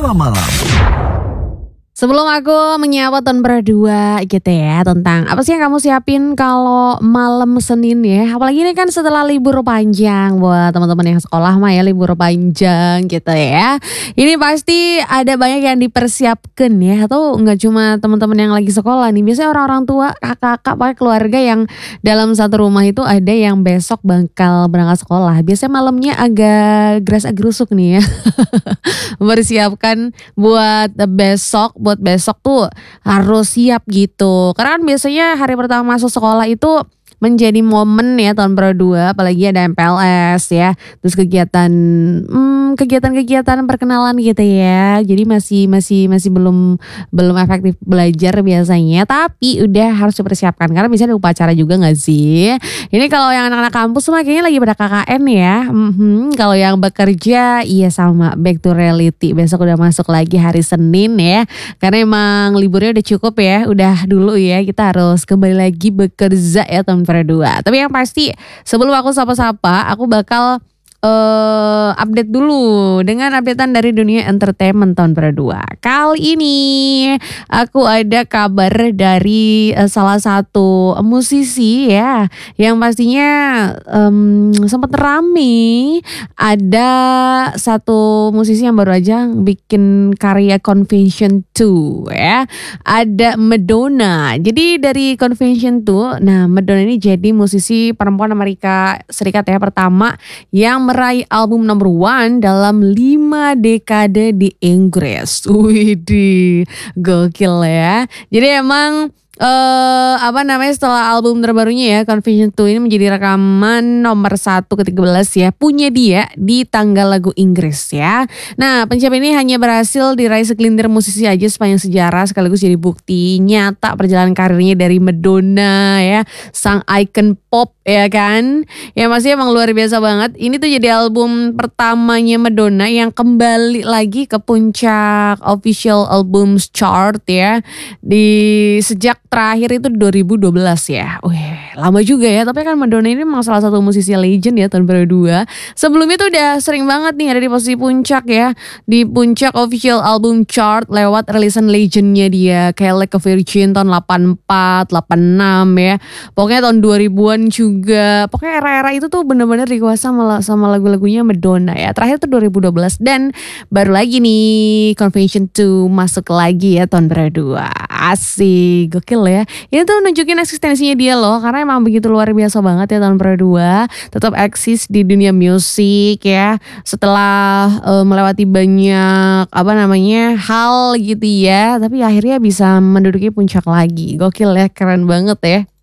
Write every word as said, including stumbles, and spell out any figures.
Bola Malam. Sebelum aku menyapa tahun berdua gitu ya, tentang apa sih yang kamu siapin kalau malam Senin ya. Apalagi ini kan setelah libur panjang, buat teman-teman yang sekolah mah ya libur panjang gitu ya. Ini pasti ada banyak yang dipersiapkan ya, atau nggak cuma teman-teman yang lagi sekolah nih. Biasanya orang-orang tua, kakak-kakak, pakai keluarga yang dalam satu rumah itu ada yang besok bakal berangkat sekolah. Biasanya malamnya agak geras-gerusuk nih ya. Mempersiapkan buat besok, buat besok tuh harus siap gitu. Karena kan biasanya hari pertama masuk sekolah itu menjadi momen ya tahun baru dua, apalagi ada M P L S ya, terus kegiatan hmm, kegiatan-kegiatan perkenalan gitu ya. Jadi masih masih masih belum belum efektif belajar biasanya, tapi udah harus dipersiapkan karena biasanya ada upacara juga nggak sih? Ini kalau yang anak-anak kampus mah kayaknya lagi pada K K N ya. Hmm, kalau yang bekerja iya sama, back to reality. Besok udah masuk lagi hari Senin ya. Karena emang liburnya udah cukup ya, udah dulu ya, kita harus kembali lagi bekerja ya tahun berdua. Tapi yang pasti sebelum aku sapa-sapa, aku bakal uh, update dulu dengan updatean dari dunia entertainment tahun berdua. Kali ini aku ada kabar dari uh, salah satu musisi ya, yang pastinya um, sempat rame. Ada satu musisi yang baru aja bikin karya Convention dua ya. Ada Madonna. Jadi dari Convention dua, nah Madonna ini jadi musisi perempuan Amerika Serikat ya pertama yang meraih album number one dalam lima dekade di Inggris. Widih, gokil ya. Jadi emang Uh, apa namanya setelah album terbarunya ya Convention dua ini menjadi rekaman nomor satu ke tiga belas ya punya dia di tanggal lagu Inggris ya. Nah pencapaian ini hanya berhasil diraih segelintir musisi aja sepanjang sejarah, sekaligus jadi bukti nyata perjalanan karirnya dari Madonna ya, sang icon pop ya kan. Ya masih emang luar biasa banget. Ini tuh jadi album pertamanya Madonna yang kembali lagi ke puncak official albums chart ya di sejak terakhir itu dua ribu dua belas ya. Wih, lama juga ya. Tapi kan Madonna ini memang salah satu musisi legend ya tahun berdua. Sebelumnya tuh udah sering banget nih ada di posisi puncak ya, di puncak official album chart lewat rilisan legendnya dia kayak Like a Virgin tahun delapan empat, delapan enam ya. Pokoknya tahun dua ribuan juga. Pokoknya era-era itu tuh bener-bener dikuasa sama, sama lagu-lagunya Madonna ya. Terakhir tuh dua ribu dua belas dan baru lagi nih Convention dua masuk lagi ya tahun berdua. Asik, gokil ya. Ini tuh nunjukin eksistensinya dia loh, karena emang begitu luar biasa banget ya tahun berdua. Tetap eksis di dunia musik ya. Setelah uh, melewati banyak apa namanya hal gitu ya, tapi akhirnya bisa menduduki puncak lagi. Gokil ya, keren banget ya.